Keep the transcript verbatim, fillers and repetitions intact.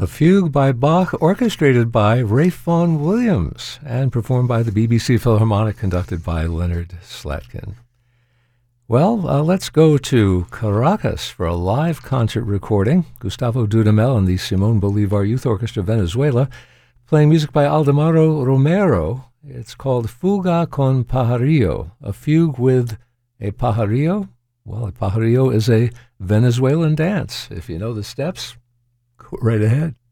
A fugue by Bach, orchestrated by Ralph Vaughan Williams and performed by the B B C Philharmonic, conducted by Leonard Slatkin. Well, uh, let's go to Caracas for a live concert recording. Gustavo Dudamel and the Simón Bolívar Youth Orchestra Venezuela, playing music by Aldemaro Romero. It's called Fuga con Pajarillo, a fugue with a pajarillo. Well, a pajarillo is a Venezuelan dance. If you know the steps, go right ahead.